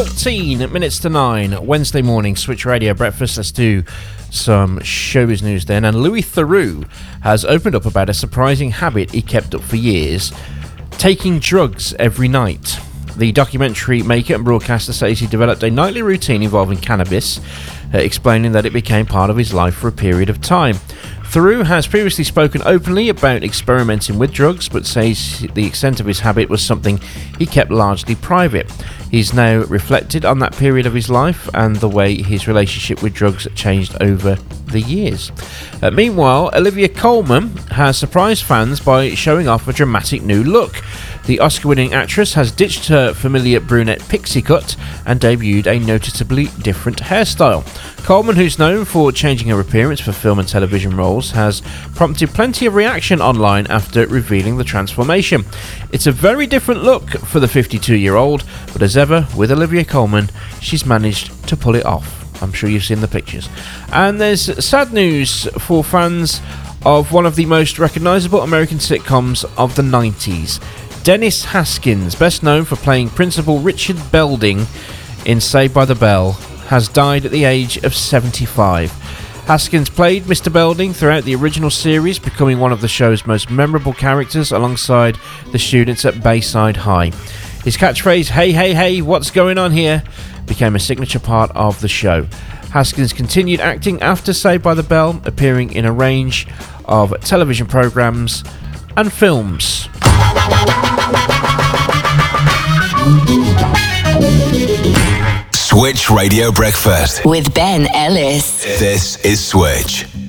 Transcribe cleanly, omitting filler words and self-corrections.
14 minutes to 9, Wednesday morning, Switch Radio Breakfast. Let's do some showbiz news then. And Louis Theroux has opened up about a surprising habit he kept up for years, taking drugs every night. The documentary maker and broadcaster says he developed a nightly routine involving cannabis, explaining that it became part of his life for a period of time. Theroux has previously spoken openly about experimenting with drugs, but says the extent of his habit was something he kept largely private. He's now reflected on that period of his life and the way his relationship with drugs changed over the years. Meanwhile, Olivia Colman has surprised fans by showing off a dramatic new look. The Oscar-winning actress has ditched her familiar brunette pixie cut and debuted a noticeably different hairstyle. Colman, who's known for changing her appearance for film and television roles, has prompted plenty of reaction online after revealing the transformation. It's a very different look for the 52-year-old, but as ever with Olivia Colman, she's managed to pull it off. I'm sure you've seen the pictures. And there's sad news for fans of one of the most recognisable American sitcoms of the 90s. Dennis Haskins, best known for playing Principal Richard Belding in Saved by the Bell, has died at the age of 75. Haskins played Mr. Belding throughout the original series, becoming one of the show's most memorable characters alongside the students at Bayside High. His catchphrase, "Hey, hey, hey, what's going on here?" became a signature part of the show. Haskins continued acting after Saved by the Bell, appearing in a range of television programmes and films. Switch Radio Breakfast with Ben Ellis. This is Switch.